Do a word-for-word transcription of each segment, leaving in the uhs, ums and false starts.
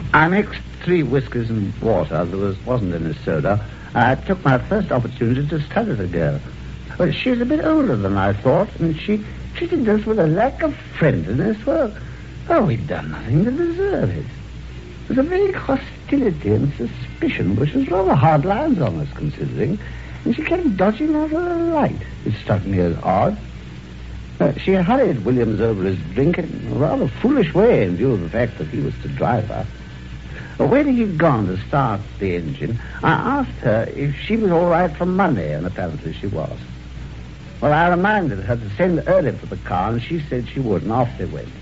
I mixed three whiskies and water. There was, wasn't any soda. I took my first opportunity to study the girl. Well, she was a bit older than I thought, and she treated us with a lack of friendliness. Well, oh, we'd done nothing to deserve it. It was a vague hostility and suspicion, which was rather hard lines on us, considering. And she kept dodging out of the light. It struck me as odd. Uh, she hurried Williams over his drink in a rather foolish way, in view of the fact that he was to drive her. Uh, when he'd gone to start the engine, I asked her if she was all right for Monday, and apparently she was. Well, I reminded her to send early for the car, and she said she would, and off they went.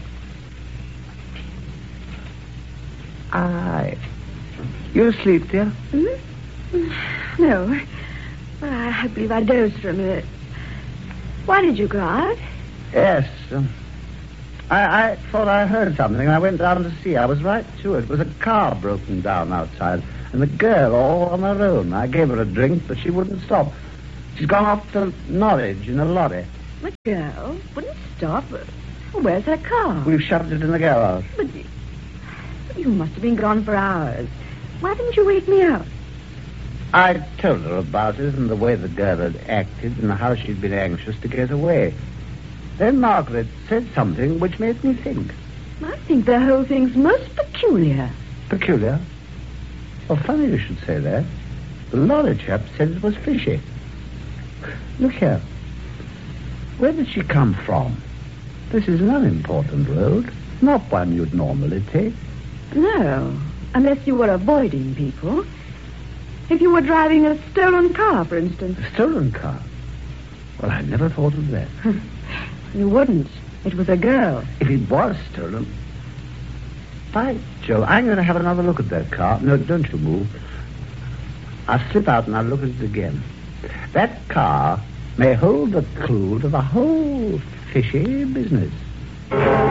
Aye. You asleep, dear? Mm-hmm. No. I believe I dozed for a minute. Why did you go out? Yes. Um, I, I thought I heard something. I went down to see. I was right to it. It was a car broken down outside, and the girl all on her own. I gave her a drink, but she wouldn't stop. She's gone off to Norwich in a lorry. The girl wouldn't stop? Where's her car? We've shoved it in the garage. But you must have been gone for hours. Why didn't you wake me up? I told her about it and the way the girl had acted and how she'd been anxious to get away. Then Margaret said something which made me think. I think the whole thing's most peculiar. Peculiar? Well, funny you should say that. The lorry chap said it was fishy. Look here. Where did she come from? This is an unimportant road, not one you'd normally take. No, unless you were avoiding people. If you were driving a stolen car, for instance. A stolen car? Well, I never thought of that. You wouldn't. It was a girl. If it was stolen... By Joe, I'm going to have another look at that car. No, don't you move. I'll slip out and I'll look at it again. That car may hold the clue to the whole fishy business.